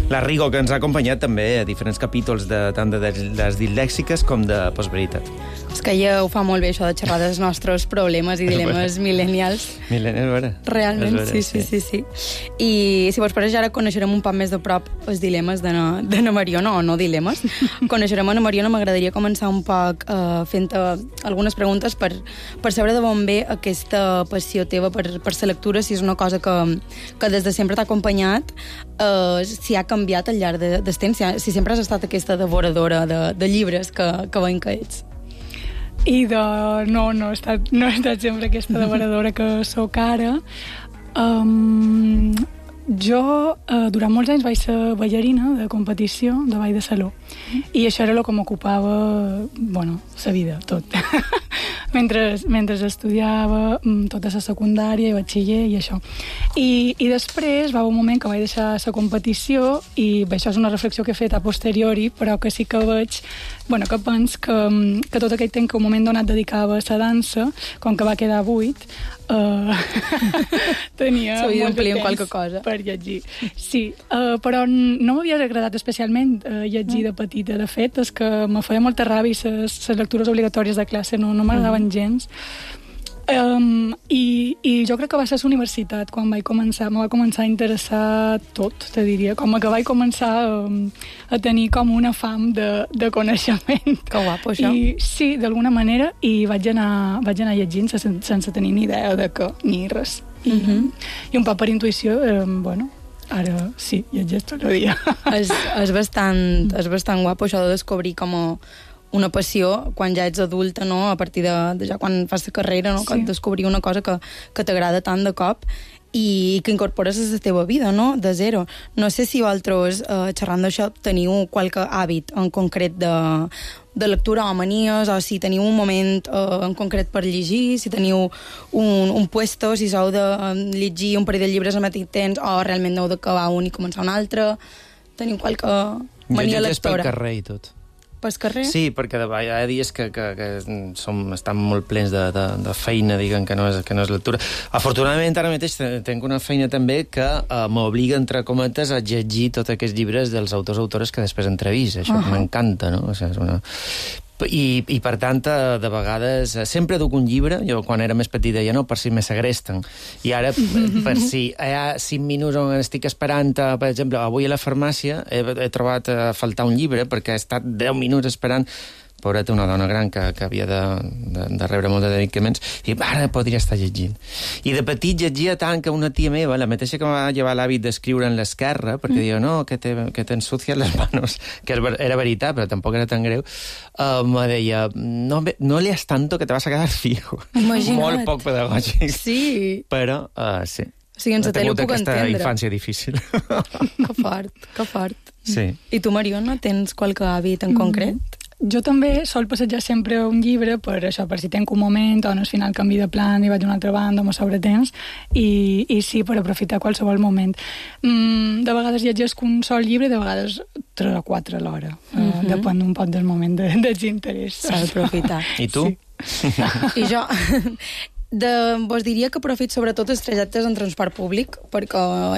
la Rigo, que ens ha acompanyat també a diferents capítols tant de les dislèxiques com de Postveritat. És que ella ho fa molt bé, això de xerrar dels nostres problemes i dilemes millennials. Millennials, vera. Realment, sí. I si vos pareix, ara coneixerem un poc més de prop els dilemes de na Mariona, o no dilemes. Coneixerem a na Mariona. M'agradaria començar un poc fent algunes preguntes per saber de bon bé aquesta passió teva per la lectura, si és una cosa que des de sempre t'ha acompanyat, si ha canviat al llarg del temps, si sempre has estat aquesta devoradora de llibres que veiem que ets. No he estat sempre aquesta devoradora que sóc ara. Jo, durant molts anys, vaig ser ballarina de competició de ball de saló. I això era el que m'ocupava, la vida, tot. Mentre estudiava tota la secundària i batxiller i això. I després va haver un moment que vaig deixar la competició i això és una reflexió que he fet a posteriori, però que sí que veig, que penso que tot aquell temps que un moment donat dedicava a la dansa, com que va quedar buit, tenia molt de temps per llegir. Sí, però no m'havia agradat especialment llegir de petita. De fet, és que me feia molta ràbia les lectures obligatòries de classe, no m'agradaven gens. I jo crec que va ser a la universitat quan me va començar a interessar tot, te diria, com que vaig començar a tenir com una fam de coneixement. Que guapo, això. Sí, d'alguna manera, i vaig anar llegint sense tenir ni idea de què, ni res. I un poc per intuïció, ara sí, llegeix tot el dia. És bastant guapo això de descobrir com una passió quan ja ets adulta, no? A partir de ja quan fas la carrera, no? Sí. Descobrir una cosa que t'agrada tant de cop i que incorpores a la teva vida, no? De zero. No sé si vosaltres, xerrant d'això, teniu qualque hàbit en concret de lectura o manies, o si teniu un moment en concret per llegir, si teniu un puesto, si sou de llegir un parell de llibres al mateix temps o realment heu d'acabar un i començar un altre. Teniu qualque mania lectora? Jo llegeix pel carrer i tot. Pel carrer? Sí, perquè hi ha dies que estan molt plens de feina, diguem, que no és lectura. Afortunadament, ara mateix tinc una feina també que m'obliga, entre cometes, a llegir tots aquests llibres dels autores que després entrevist. Això m'encanta, no? O sigui, és una... I per tant, de vegades sempre duc un llibre. Jo quan era més petit deia no, per si me segresten, i ara per si hi ha 5 minuts on estic esperant, per exemple, avui a la farmàcia he trobat a faltar un llibre perquè he estat 10 minuts esperant. Pobreta, una dona gran que havia de rebre molts medicaments, i ara podria estar llegint. I de petit llegia tant que una tia meva, la mateixa que m'ha llevat l'hàbit d'escriure en l'esquerra, perquè diu, no, que t'ensucias les manos, que era veritat, però tampoc era tan greu, me deia, no leas tanto que te vas a quedar fijo. Imagina't. Molt poc pedagògic. Sí. Però, sí. O sigui, en la tele ho puc entendre. Aquesta infància difícil. Que fort. Sí. I tu, Mariona, tens qualque hàbit en concret? Jo també sol passejar sempre un llibre per això, per si tenc un moment o no, al final canvi de plan i vaig a una altra banda o me sobre temps, i sí, per aprofitar qualsevol moment. De vegades llegesc un sol llibre, de vegades 3 o 4 a l'hora. Depèn un poc del moment desinterès. S'ha d'aprofitar. I tu? Sí. I jo... vos diria que aprofit sobretot els trajectes en transport públic, perquè